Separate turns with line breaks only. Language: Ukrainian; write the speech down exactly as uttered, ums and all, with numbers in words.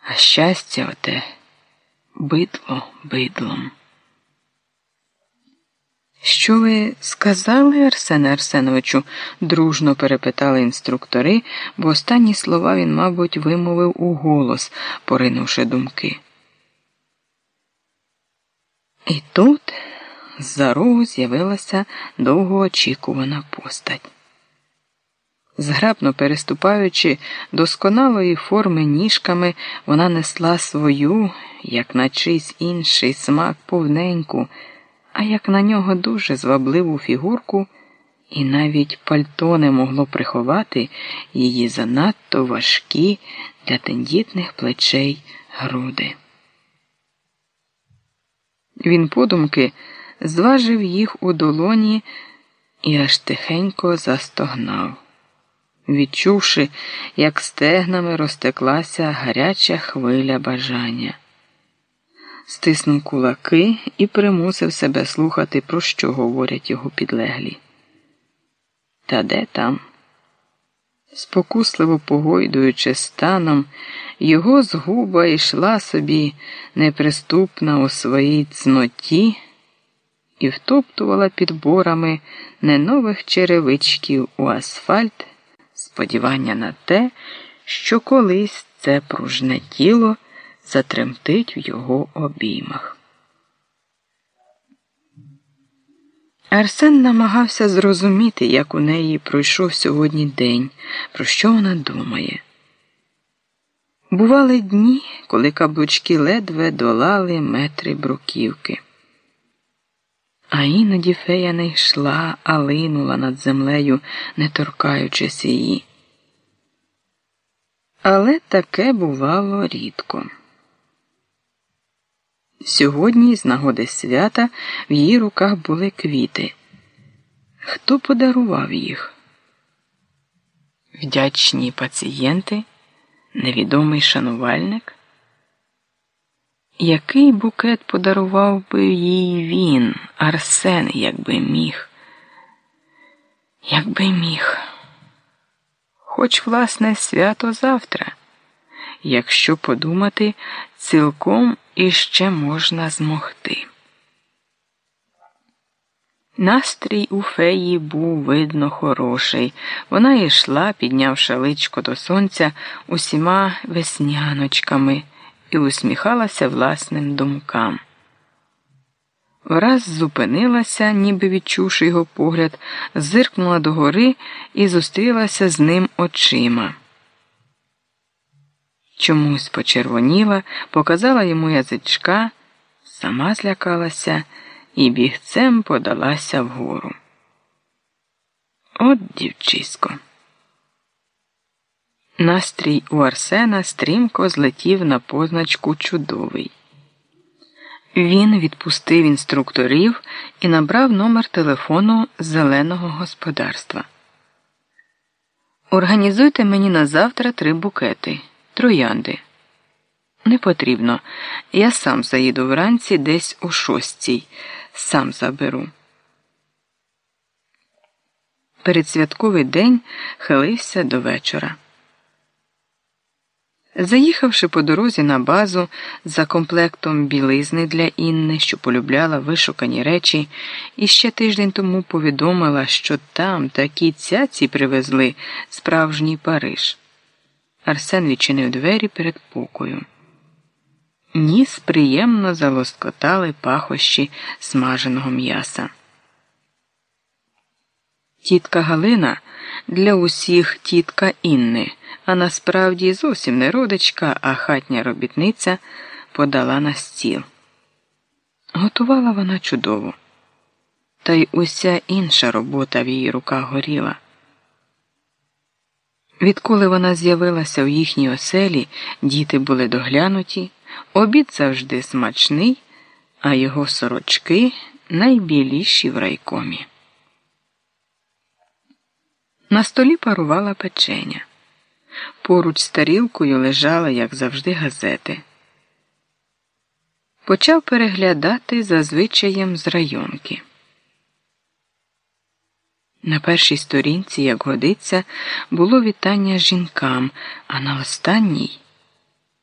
А щастя оте бидло бидлом. «Що ви сказали, Арсене Арсеновичу?» – дружно перепитали інструктори, бо останні слова він, мабуть, вимовив уголос, поринувши думки. І тут з-за рогу з'явилася довгоочікувана постать. Зграбно переступаючи досконалої форми ніжками, вона несла свою, як на чийсь інший смак, повненьку, а як на нього дуже звабливу фігурку, і навіть пальто не могло приховати її занадто важкі для тендітних плечей груди. Він подумки зважив їх у долоні і аж тихенько застогнав, відчувши, як стегнами розтеклася гаряча хвиля бажання. Стиснув кулаки і примусив себе слухати, про що говорять його підлеглі. Та де там? Спокусливо погойдуючи станом, його згуба йшла собі неприступна у своїй цноті і втоптувала підборами не нових черевичків у асфальт, сподівання на те, що колись це пружне тіло затремтить в його обіймах. Арсен намагався зрозуміти, як у неї пройшов сьогодні день, про що вона думає. Бували дні, коли каблучки ледве долали метри бруківки. А іноді фея не йшла, а линула над землею, не торкаючись її. Але таке бувало рідко. Сьогодні, з нагоди свята, в її руках були квіти. Хто подарував їх? Вдячні пацієнти? Невідомий шанувальник? Який букет подарував би їй він, Арсен, якби міг? Якби міг. Хоч, власне, свято завтра. Якщо подумати, цілком іще можна змогти. Настрій у феї був, видно, хороший. Вона йшла, піднявши личко до сонця усіма весняночками, і усміхалася власним думкам. Враз зупинилася, ніби відчувши його погляд, зиркнула догори і зустрілася з ним очима. Чомусь почервоніла, показала йому язичка, сама злякалася і бігцем подалася вгору. От дівчисько. Настрій у Арсена стрімко злетів на позначку «Чудовий». Він відпустив інструкторів і набрав номер телефону зеленого господарства. «Організуйте мені на завтра три букети. Троянди». «Не потрібно. Я сам заїду вранці десь о шостій. Сам заберу». Передсвятковий день хилився до вечора. Заїхавши по дорозі на базу за комплектом білизни для Інни, що полюбляла вишукані речі, і ще тиждень тому повідомила, що там такі цяці привезли справжній Париж, Арсен відчинив двері передпокою. Ніс приємно залоскотали пахощі смаженого м'яса. Тітка Галина для усіх тітка Інни, а насправді зовсім не родичка, а хатня робітниця, подала на стіл. Готувала вона чудово. Та й уся інша робота в її руках горіла. Відколи вона з'явилася в їхній оселі, діти були доглянуті, обід завжди смачний, а його сорочки найбіліші в райкомі. На столі парувала печеня. Поруч з тарілкою лежали, як завжди, газети. Почав переглядати за звичаєм з районки. На першій сторінці, як годиться, було вітання жінкам, а на останній